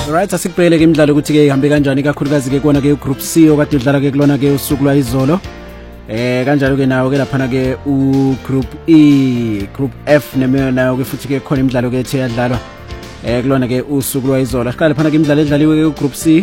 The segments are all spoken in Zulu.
Right, asikubhele ke imidlalo ukuthi ke ihambe kanjani kakhulukazi ke kuona ke group C okade udlala ke kulona ke usuku lwayizolo. Kanjalo ke nawo ke lapha ke u group E, group F neme nawo ke futhi ke khona imidlalo ke ethe yadlalwa. Kulona ke usuku lwayizolo. Siqale lapha ke imidlalo edlaliwe ke group C.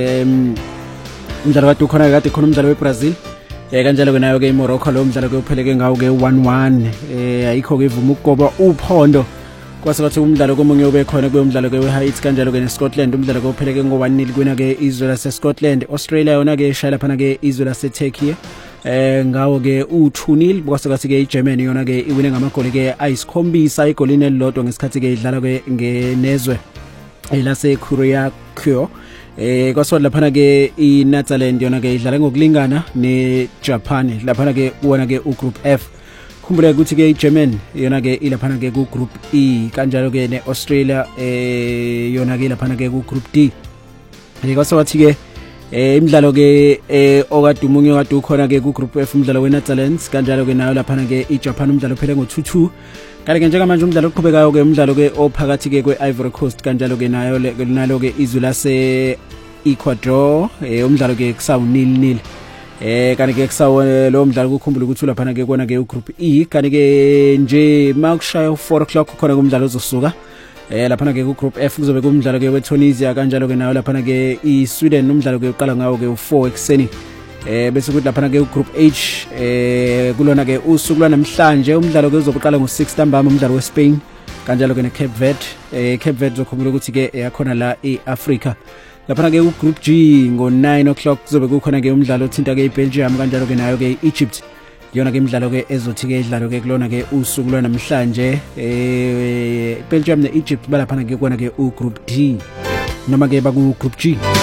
Umdlalo kade ukhona kade khona umdlalo weBrazil. Kanjalo ke nayo ke iMorocco lo mdlalo ke upheleke ngawo ke 1-1. Ayikho ke ivuma ukugoba uphondo. Kwase kwathi umdlalo komunye ube khona kwemidlalo ke weHaiti kanjalo ke neScotland umdlalo ke upheleke ngo-1-0 kwina ke izwe laseScotland. Australia yona ke ishaya lapha ke izwe laseTurkey ngawo ke u2-0. Kwase kwathi ke iGermany yona ke iwine ngamagoli ke ayisikhombisa igolini elilodwa ngesikhathi ke idlala ke ngenezwe laseKorea. Kwase lapha ke iNetherlands yona ke idlala ngokulingana neJapan lapha ke wona ke ugroup F. Khumbula ukuthi ke iGermany yona ke ilaphana ke ku group E kanjalo ke neAustralia yona ke ilaphana ke ku group D. Kwase wathi ke imidlalo ke okade umunye okade ukhona ke ku group F umdlalo weNetherlands kanjalo ke nayo laphana ke iJapan umdlalo phele ngo 2-2. Kanti ke njengamanje umdlalo oqhubekayo ke umdlalo ke ophakathi ke kweIvory Coast kanjalo ke nayo nalo ke izwe lase Ecuador umdlalo ke kusawu 0-0. Kanti ke kusawo lo mdlalo ukukhumbula ukuthi lapha ke kona ke ugroup E kanti ke nje makushaya 4 o'clock khona kumdlalo ozosuka lapha ke ugroup F kuzobe kumdlalo ke weTunisia kanjalo ke nayo lapha ke iSweden umdlalo ke uqala ngawo ke u4 ekseni bese kuthi lapha ke ugroup H kulona ke usuku lwanamhlanje umdlalo ke uzoqala ngo6 ntambama umdlalo weSpain kanjalo ke neCape Verde Cape Verde zokhumbula ukuthi ke yakhona la eAfrica. Lapha ke ugroup G ngo9 o'clock kuzobe kukhona ke umdlalo othinta ke iBelgium kanjalo ke nayo ke Egypt yona ke imidlalo ke ezothi ke idlalo ke kulona ke usuku lwanamhlanje Belgium neEgypt balapha ke kona ke ugroup D noma ke baku group G.